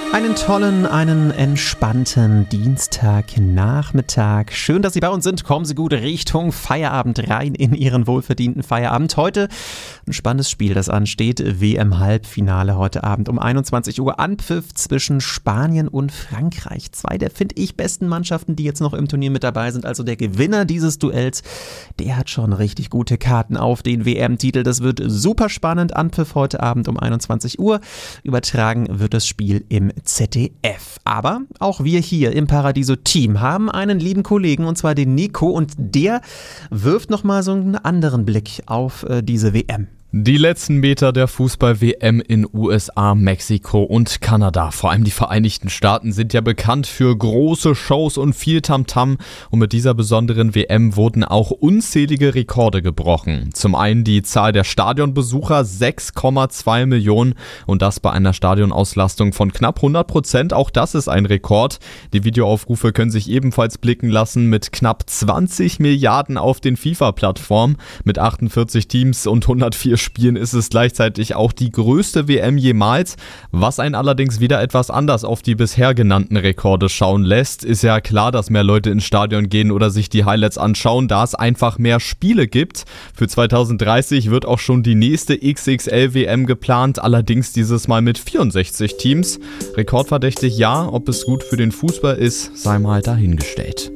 Einen entspannten Dienstagnachmittag. Schön, dass Sie bei uns sind. Kommen Sie gut Richtung Feierabend rein in Ihren wohlverdienten Feierabend. Heute ein spannendes Spiel, das ansteht. WM-Halbfinale heute Abend um 21 Uhr. Anpfiff zwischen Spanien und Frankreich. Zwei der, finde ich, besten Mannschaften, die jetzt noch im Turnier mit dabei sind. Also der Gewinner dieses Duells, der hat schon richtig gute Karten auf den WM-Titel. Das wird super spannend. Anpfiff heute Abend um 21 Uhr. Übertragen wird das Spiel im ZDF. Aber auch wir hier im Paradiso-Team haben einen lieben Kollegen, und zwar den Nico, und der wirft nochmal so einen anderen Blick auf diese WM. Die letzten Meter der Fußball-WM in USA, Mexiko und Kanada. Vor allem die Vereinigten Staaten sind ja bekannt für große Shows und viel Tamtam. Und mit dieser besonderen WM wurden auch unzählige Rekorde gebrochen. Zum einen die Zahl der Stadionbesucher, 6,2 Millionen. Und das bei einer Stadionauslastung von knapp 100%. Auch das ist ein Rekord. Die Videoaufrufe können sich ebenfalls blicken lassen mit knapp 20 Milliarden auf den FIFA-Plattformen. Mit 48 Teams und 104 Spielen ist es gleichzeitig auch die größte WM jemals. Was einen allerdings wieder etwas anders auf die bisher genannten Rekorde schauen lässt, ist ja klar, dass mehr Leute ins Stadion gehen oder sich die Highlights anschauen, da es einfach mehr Spiele gibt. Für 2030 wird auch schon die nächste XXL-WM geplant, allerdings dieses Mal mit 64 Teams. Rekordverdächtig ja, ob es gut für den Fußball ist, sei mal dahingestellt.